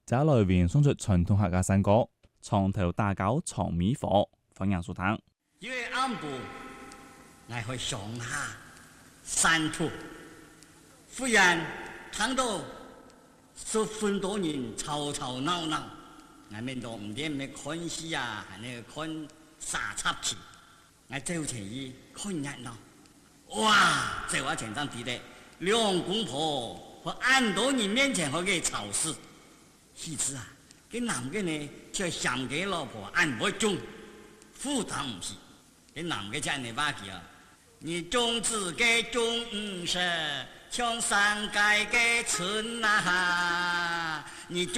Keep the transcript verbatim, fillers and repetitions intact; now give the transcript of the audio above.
再來源送出傳統客家山歌，床頭打狗藏米火，歡迎收聽。 因為暗部我去上下山土，忽然聽到十分多人吵吵鬧鬧，我面到唔知咩看戲啊，係那個看沙插戲，我走前去看熱鬧，哇！在我前上睇咧，兩公婆和按多人面前去嘅吵事，其實啊，cái男嘅呢卻想嘅老婆按不中，負擔唔起。cái男嘅真係話佢啊，你種子嘅種唔實，像山界嘅春啊，你。